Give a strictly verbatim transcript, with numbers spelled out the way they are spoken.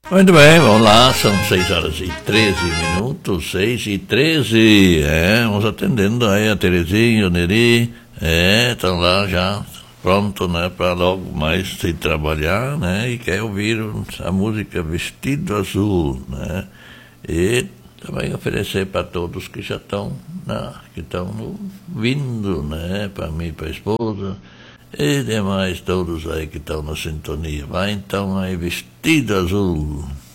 Muito bem, vamos lá, são seis horas e treze minutos, seis e treze, é, vamos atendendo aí a Terezinha, o Neri, é, estão lá já, pronto, né, para logo mais se trabalhar, né, e quer ouvir a música Vestido Azul, né, e também oferecer para todos que já estão, né, que estão vindo, né, para mim, para a esposa, e demais todos aí que estão na sintonia. Vai então aí, Vestido Azul.